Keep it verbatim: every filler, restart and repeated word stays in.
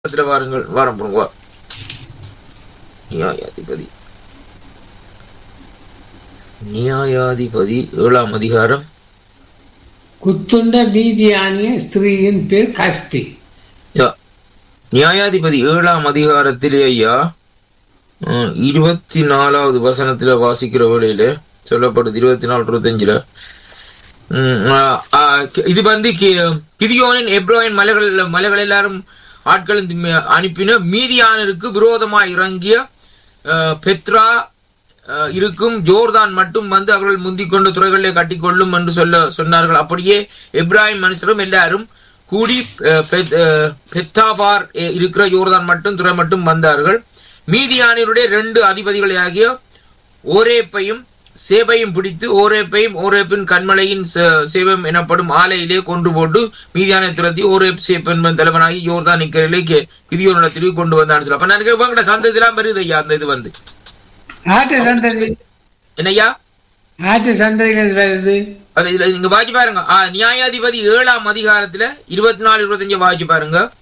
வாருங்கள் வாரம் போடுங்க. நியாயாதிபதி நியாயாதிபதி ஏழாம் அதிகாரம். குத்துண்ட மீதியானிய ஸ்திரீயின் பேர் கஸ்பி. நியாயாதிபதி ஏழாம் அதிகாரத்திலே ஐயா இருபத்தி நாலாவது வசனத்துல வாசிக்கிற வேளையில சொல்லப்படுது. இருபத்தி நாலு இருபத்தஞ்சுல இது வந்து கிதியோனின் எப்ரோயின் மலைகள் மலைகள் எல்லாரும் ஆட்கள் அனுப்பின மீதியானருக்கு விரோதமாக இறங்கிய பெத்ரா இருக்கும் ஜோர்தான் மட்டும் வந்து அவர்கள் முந்திக் கொண்டு துறைகளிலே கட்டிக்கொள்ளும் என்று சொல்ல சொன்னார்கள். அப்படியே எப்ராஹிம் மனுஷரும் எல்லாரும் கூடி பெத்தாபார் இருக்கிற யோர்தான் மட்டும் துறை மட்டும் வந்தார்கள். மீதியானருடைய ரெண்டு அதிபதிகளை ஆகிய ஓரேப்பையும் சேபையும் பிடித்து ஓரேப்பையும் ஓரேப்பின் கண்மலையின் சேபம் எனப்படும் ஆலையிலே கொண்டு போட்டு மீதியான திரத்தி ஓரேப் சேப்பன் தலைவனாகி யோர்தான் நிக்கரிலே கிதியோனிடத்திலே கொண்டு வந்தான்னு. அப்ப நான் இவங்கட சந்ததிலாம் வருது ஐயா. அந்த இது வந்து ஆட்டு சந்ததி என்னையா ஆட்டு சந்ததிகள் வருது. நீங்க வாசி பாருங்க. நியாயாதிபதி ஏழாம் அதிகாரத்துல இருபத்தி நாலு இருபத்தஞ்சு வாசி பாருங்க.